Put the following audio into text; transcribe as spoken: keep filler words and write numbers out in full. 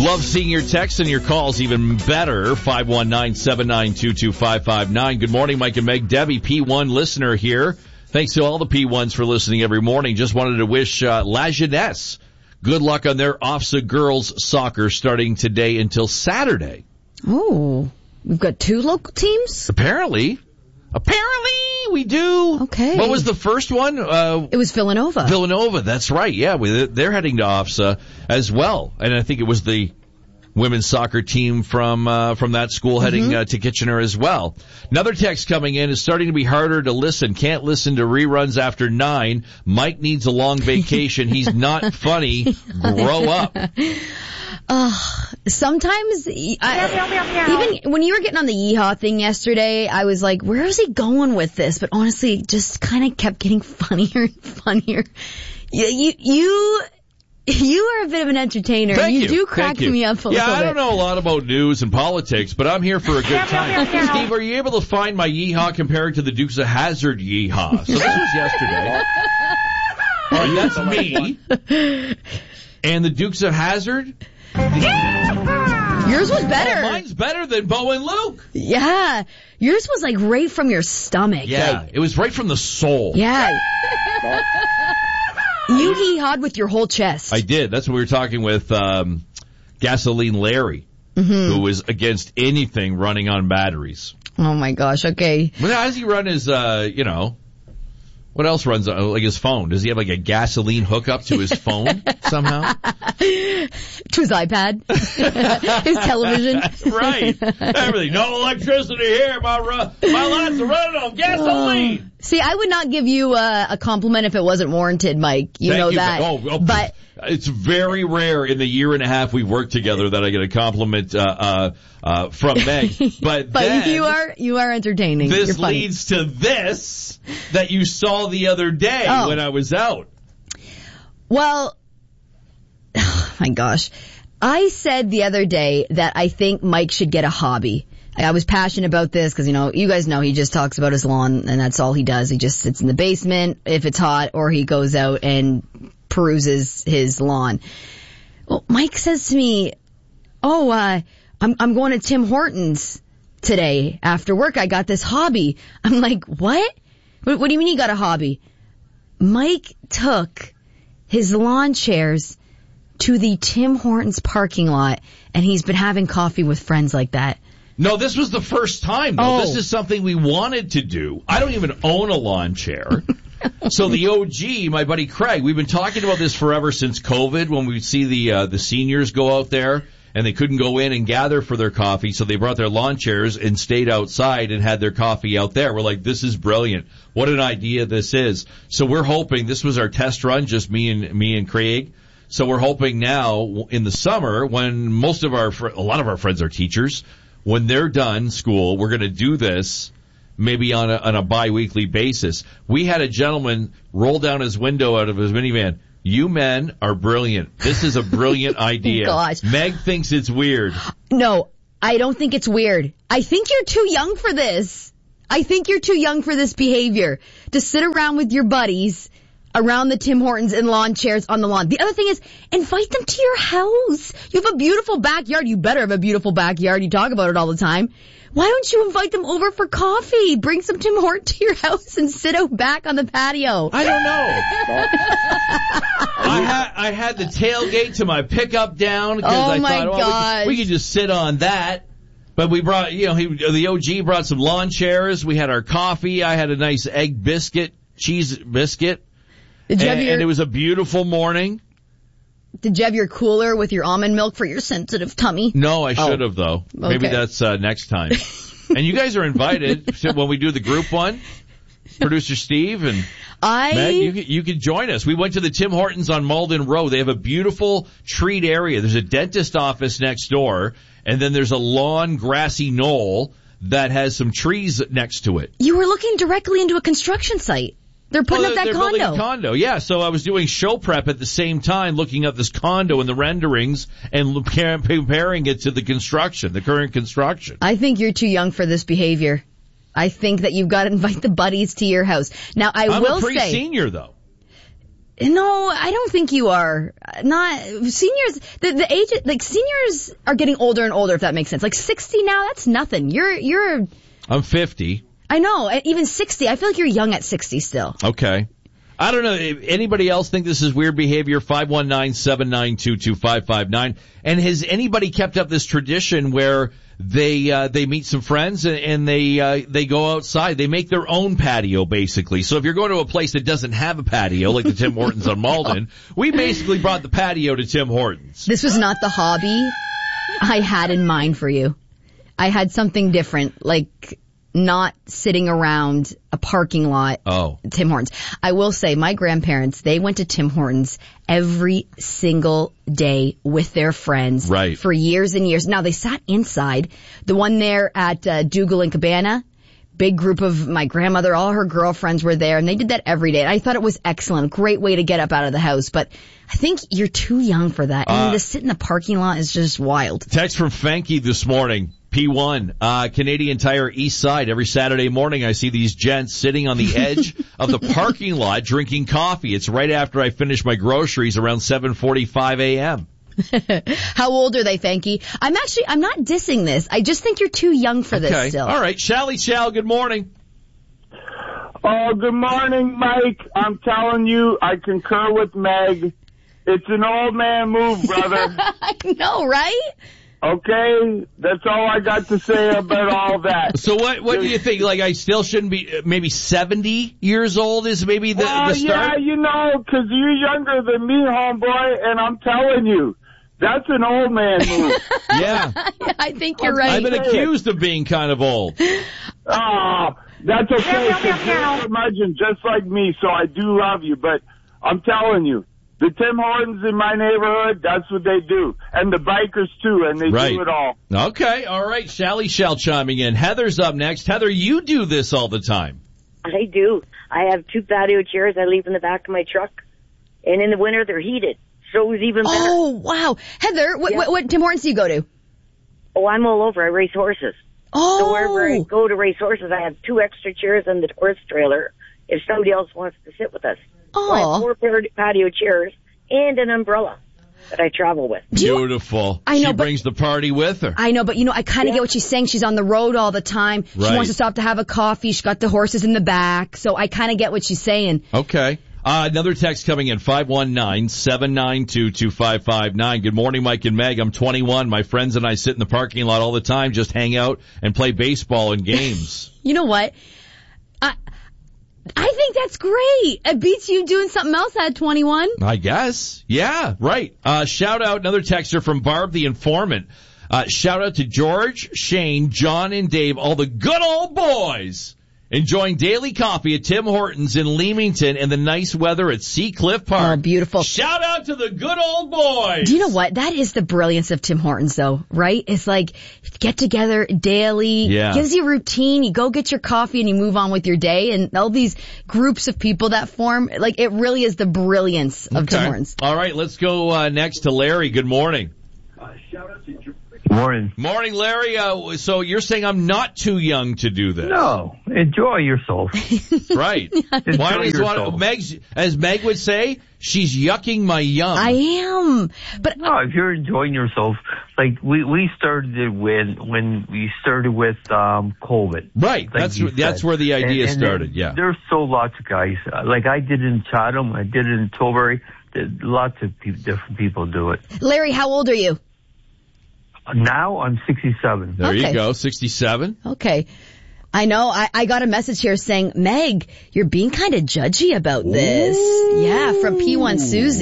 Love seeing your texts and your calls, even better. five one nine, seven nine two, two five five nine. Good morning, Mike and Meg. Debbie, P one listener here. Thanks to all the P ones for listening every morning. Just wanted to wish uh, La Jeunesse good luck on their O F S A girls soccer starting today until Saturday. Oh, we've got two local teams? Apparently. Apparently we do. Okay. What was the first one? Uh, it was Villanova. Villanova, that's right. Yeah, we, they're heading to O F S A as well. And I think it was the women's soccer team from uh, from that school heading mm-hmm. uh, to Kitchener as well. Another text coming in is starting to be harder to listen. Can't listen to reruns after nine. Mike needs a long vacation. He's not funny. Grow up. Uh, sometimes, I, even when you were getting on the yeehaw thing yesterday, I was like, where is he going with this? But honestly, it just kind of kept getting funnier and funnier. You, you, you, you are a bit of an entertainer. Thank you, you do crack you. me up a yeah, little bit. Yeah, I don't know a lot about news and politics, but I'm here for a good time. Steve, are you able to find my yeehaw compared to the Dukes of Hazzard yeehaw? So this was yesterday. And that's me. And the Dukes of Hazzard? Yours was better. Oh, mine's better than Bo and Luke. Yeah. Yours was like right from your stomach. Yeah, like, it was right from the soul. Yeah. You hee-hawed with your whole chest. I did. That's what we were talking with um, Gasoline Larry, mm-hmm. who was against anything running on batteries. Oh, my gosh. Okay. But how does he run his, uh, you know... What else runs on, like, his phone? Does he have, like, a gasoline hookup to his phone somehow? To his iPad? His television? That's right. Everything. No electricity here. My, ru- my lights are running on gasoline. Uh, see, I would not give you uh, a compliment if it wasn't warranted, Mike. You Thank know you, that. Oh, oh, but it's very rare in the year and a half we've worked together that I get a compliment uh, uh, uh, from Meg. But, but then, you are you are entertaining. This You're funny. leads to this that you saw the other day oh. when I was out. Well, oh my gosh. I said the other day that I think Mike should get a hobby. I was passionate about this because, you know, you guys know he just talks about his lawn and that's all he does. He just sits in the basement if it's hot, or he goes out and peruses his lawn. Well, Mike says to me, oh, uh, I'm, I'm going to Tim Hortons today after work. I got this hobby. I'm like, what? What, what do you mean you got a hobby? Mike took his lawn chairs to the Tim Hortons parking lot, and he's been having coffee with friends like that. No, this was the first time, though. Oh. This is something we wanted to do. I don't even own a lawn chair. So the O G, my buddy Craig, we've been talking about this forever since COVID, when we see the uh, the seniors go out there and they couldn't go in and gather for their coffee, so they brought their lawn chairs and stayed outside and had their coffee out there. We're like, this is brilliant. What an idea this is. So we're hoping, this was our test run, just me and me and Craig. So we're hoping now in the summer, when most of our, a lot of our friends are teachers, when they're done school, we're going to do this maybe on a, on a bi-weekly basis. We had a gentleman roll down his window out of his minivan. You men are brilliant. This is a brilliant idea. Gosh. Meg thinks it's weird. No, I don't think it's weird. I think you're too young for this. I think you're too young for this behavior. To sit around with your buddies around the Tim Hortons and lawn chairs on the lawn. The other thing is, invite them to your house. You have a beautiful backyard. You better have a beautiful backyard. You talk about it all the time. Why don't you invite them over for coffee? Bring some Tim Hortons to your house and sit out back on the patio. I don't know. I had I had the tailgate to my pickup down because oh I my thought, oh, we, could, we could just sit on that. But we brought, you know, he, the O G brought some lawn chairs. We had our coffee. I had a nice egg biscuit, cheese biscuit. Did you and, have your, and it was a beautiful morning. Did you have your cooler with your almond milk for your sensitive tummy? No, I should oh. have, though. Okay. Maybe that's uh, next time. And you guys are invited when we do the group one. Producer Steve and I... Meg, you could, you could join us. We went to the Tim Hortons on Malden Road. They have a beautiful treat area. There's a dentist office next door, and then there's a lawn, grassy knoll that has some trees next to it. You were looking directly into a construction site. They're putting oh, up that they're condo. Building a condo, yeah. So I was doing show prep at the same time, looking at this condo and the renderings and comparing it to the construction, the current construction. I think you're too young for this behavior. I think that you've got to invite the buddies to your house. Now, I I'm will a say... pre-senior, though. No, I don't think you are. Not seniors. The, the age, like seniors are getting older and older. If that makes sense. Like sixty now, that's nothing. You're you're. I'm fifty. I know. Even sixty, I feel like you're young at sixty still. Okay. I don't know. Anybody else think this is weird behavior? five one nine, seven nine two, two five five nine. And has anybody kept up this tradition where they uh, they meet some friends and, and they uh, they go outside? They make their own patio, basically. So if you're going to a place that doesn't have a patio, like the Tim Hortons on Malden, we basically brought the patio to Tim Hortons. This was not the hobby I had in mind for you. I had something different, like not sitting around a parking lot. Oh. Tim Hortons. I will say my grandparents, they went to Tim Hortons every single day with their friends. Right. For years and years. Now they sat inside. The one there at uh, Dougal and Cabana, big group of my grandmother, all her girlfriends were there, and they did that every day. And I thought it was excellent. Great way to get up out of the house. But I think you're too young for that. I mean, Uh, to sit in the parking lot is just wild. Text from Fanky this morning. P one, uh, Canadian Tire East Side. Every Saturday morning I see these gents sitting on the edge of the parking lot drinking coffee. It's right after I finish my groceries around seven forty-five a.m. How old are they, Fanky? I'm actually, I'm not dissing this. I just think you're too young for Okay. this still. All right. Shally Shal, good morning. Oh, good morning, Mike. I'm telling you, I concur with Meg. It's an old man move, brother. I know, right? Okay? That's all I got to say about all that. So what what do you think? Like I still shouldn't be, uh, maybe seventy years old is maybe the, well, the start? yeah, you know, 'cause you're younger than me, homeboy, and I'm telling you, that's an old man move. Yeah. I think you're right. I've been accused of being kind of old. Oh, that's okay, 'cause you're a curmudgeon just like me, so I do love you, but I'm telling you, the Tim Hortons in my neighborhood, that's what they do. And the bikers, too, and they Right. do it all. Okay. All right. Shally Shal chiming in. Heather's up next. Heather, you do this all the time. I do. I have two patio chairs I leave in the back of my truck. And in the winter, they're heated. So it's even better. Oh, wow. Heather, what, Yeah. what, what Tim Hortons do you go to? Oh, I'm all over. I race horses. Oh. So wherever I go to race horses, I have two extra chairs in the horse trailer if somebody else wants to sit with us. So I Oh. have four pair- patio chairs and an umbrella that I travel with. Beautiful. I know, she but- brings the party with her. I know, but you know, I kind of get what she's saying. She's on the road all the time. She Right. wants to stop to have a coffee. She's got the horses in the back. So I kind of get what she's saying. Okay. Uh, another text coming in, five one nine, seven nine two, two five five nine. Good morning, Mike and Meg. I'm twenty-one. My friends and I sit in the parking lot all the time, just hang out and play baseball and games. You know what? I I think that's great. It beats you doing something else at twenty-one. I guess. Yeah, right. Uh, shout out another texter from Barb the Informant. Uh, shout out to George, Shane, John, and Dave, all the good old boys enjoying daily coffee at Tim Hortons in Leamington and the nice weather at Sea Cliff Park. Oh, beautiful. Shout out to the good old boys. Do you know what? That is the brilliance of Tim Hortons, though, right? It's like get together daily, Yeah. gives you routine. You go get your coffee and you move on with your day. And all these groups of people that form, like it really is the brilliance of Tim Okay. Hortons. All right, let's go uh, next to Larry. Good morning. Morning. Morning, Larry. Uh, so you're saying I'm not too young to do this? No, enjoy yourself. Right. Enjoy Why does yourself. one, Meg's, as Meg would say, she's yucking my yum. I am. But No, if you're enjoying yourself, like we we started it with when we started with um COVID. Right. Like That's you that's said. where the idea And- and started. there- Yeah. There's so lots of guys. Uh, Like I did it in Chatham, I did it in Tilbury. There- Lots of pe- different people do it. Larry, how old are you? Now I'm sixty-seven. There Okay. you go. sixty-seven. Okay. I know. I, I got a message here saying, Meg, you're being kind of judgy about this. Yeah, from P one Susie.